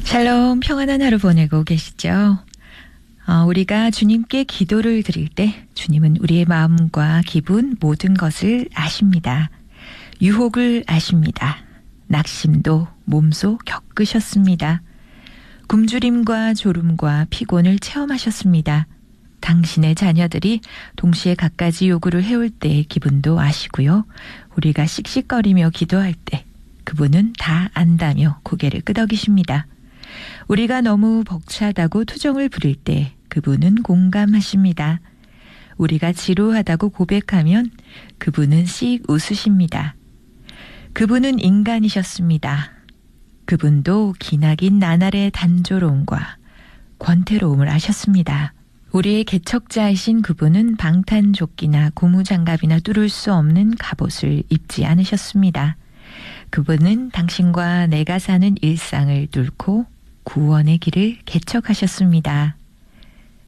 샬롬, 평안한 하루 보내고 계시죠? 우리가 주님께 기도를 드릴 때 주님은 우리의 마음과 기분 모든 것을 아십니다. 유혹을 아십니다. 낙심도 몸소 겪으셨습니다. 굶주림과 졸음과 피곤을 체험하셨습니다. 당신의 자녀들이 동시에 갖가지 요구를 해올 때의 기분도 아시고요. 우리가 씩씩거리며 기도할 때 그분은 다 안다며 고개를 끄덕이십니다. 우리가 너무 벅차다고 투정을 부릴 때 그분은 공감하십니다. 우리가 지루하다고 고백하면 그분은 씩 웃으십니다. 그분은 인간이셨습니다. 그분도 기나긴 나날의 단조로움과 권태로움을 아셨습니다. 우리의 개척자이신 그분은 방탄조끼나 고무장갑이나 뚫을 수 없는 갑옷을 입지 않으셨습니다. 그분은 당신과 내가 사는 일상을 뚫고 구원의 길을 개척하셨습니다.